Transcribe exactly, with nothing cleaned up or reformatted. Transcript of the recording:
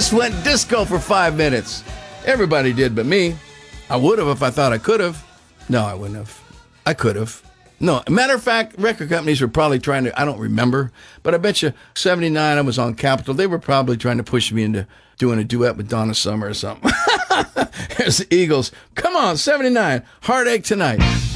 just went disco for five minutes. Everybody did but me. I would have if I thought I could have. No, I wouldn't have. I could have. No, matter of fact, record companies were probably trying to, I don't remember, but I bet you seventy-nine I was on Capitol. They were probably trying to push me into doing a duet with Donna Summer or something. There's the Eagles. Come on, seventy-nine. Heartache Tonight.